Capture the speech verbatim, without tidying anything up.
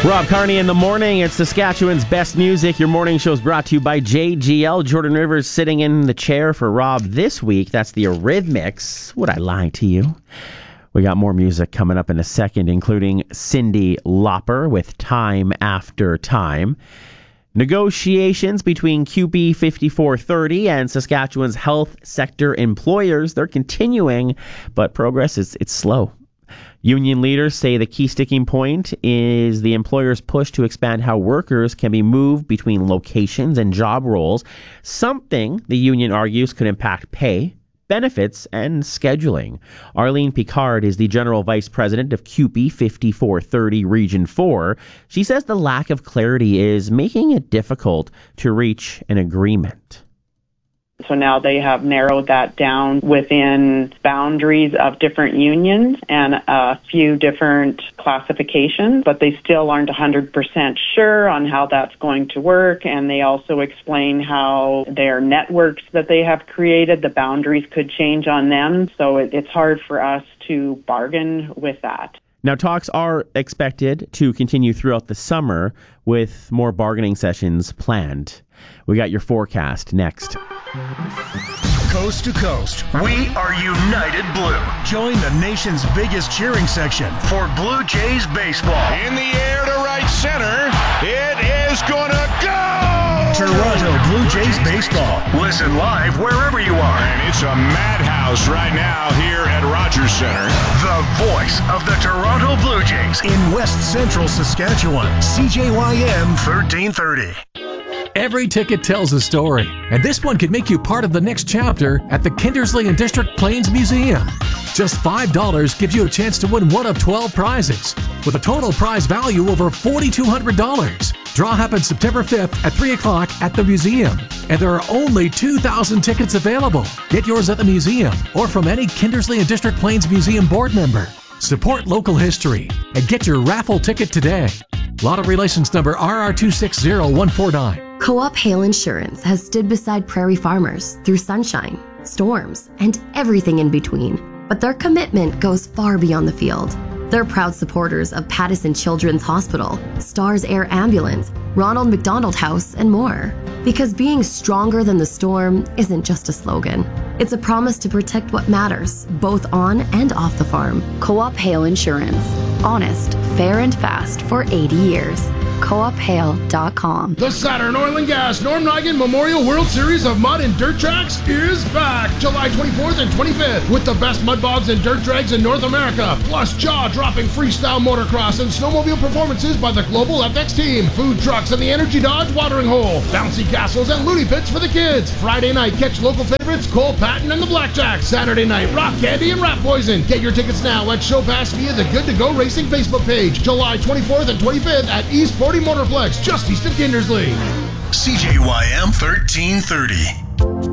Rob Carney in the morning. It's Saskatchewan's best music. Your morning show is brought to you by J G L. Jordan Rivers sitting in the chair for Rob this week. That's the Eurythmics. Would I lie to you? We got more music coming up in a second, including Cyndi Lauper with Time After Time. Negotiations between Q B fifty-four thirty and Saskatchewan's health sector employers, they're continuing, but progress is it's slow. Union leaders say the key sticking point is the employer's push to expand how workers can be moved between locations and job roles, something the union argues could impact pay, benefits, and scheduling. Arlene Picard is the General Vice President of Q B fifty-four thirty Region four. She says the lack of clarity is making it difficult to reach an agreement. So now they have narrowed that down within boundaries of different unions and a few different classifications, but they still aren't one hundred percent sure on how that's going to work. And they also explain how their networks that they have created, the boundaries could change on them. So it, it's hard for us to bargain with that. Now, talks are expected to continue throughout the summer with more bargaining sessions planned. We got your forecast next. Coast to coast, we are United Blue. Join the nation's biggest cheering section for Blue Jays baseball. In the air to right center, it is gonna go! Toronto Blue Jays baseball. Listen live wherever you are. And it's a madhouse right now here at Rogers Center. The voice of the Toronto Blue Jays in West Central Saskatchewan. C J Y M thirteen thirty. Every ticket tells a story, and this one could make you part of the next chapter at the Kindersley and District Plains Museum. Just five dollars gives you a chance to win one of twelve prizes, with a total prize value over four thousand two hundred dollars. Draw happens September fifth at three o'clock at the museum, and there are only two thousand tickets available. Get yours at the museum or from any Kindersley and District Plains Museum board member. Support local history and get your raffle ticket today. Lottery license number R R two six zero one four nine. Co-op Hail Insurance has stood beside prairie farmers through sunshine, storms, and everything in between. But their commitment goes far beyond the field. They're proud supporters of Pattison Children's Hospital, Stars Air Ambulance, Ronald McDonald House, and more. Because being stronger than the storm isn't just a slogan. It's a promise to protect what matters, both on and off the farm. Co-op Hail Insurance. Honest, fair, and fast for eighty years. co op hail dot com. The Saturn Oil and Gas Norm Nigan Memorial World Series of Mud and Dirt Tracks is back July twenty-fourth and twenty-fifth with the best mud bogs and dirt drags in North America, plus jaw-dropping freestyle motocross and snowmobile performances by the Global F X team, food trucks and the Energy Dodge watering hole, bouncy castles and loony pits for the kids. Friday night, catch local favorites Cole Patton and the Blackjacks. Saturday night, Rock Candy and Rat Poison. Get your tickets now at Show Pass via the Good to Go Racing Facebook page. July twenty-fourth and twenty-fifth at East forty Motorplex, just east of Kindersley. C J Y M thirteen thirty.